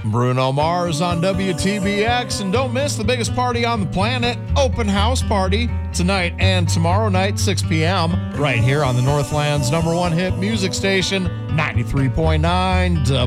Bruno Mars on WTBX, and don't miss the biggest party on the planet, Open House Party, tonight and tomorrow night, 6 p.m., right here on the Northland's #1 hit music station, 93.9